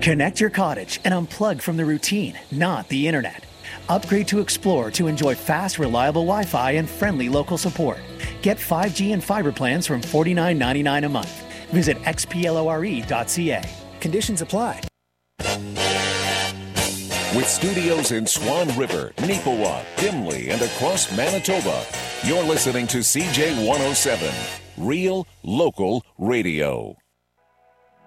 Connect your cottage and unplug from the routine, not the internet. Upgrade to Explore to enjoy fast, reliable Wi-Fi and friendly local support. Get 5G and fiber plans from $49.99 a month. Visit xplore.ca. Conditions apply. With studios in Swan River, Neepawa, Dimley, and across Manitoba, you're listening to CJ 107, Real Local Radio.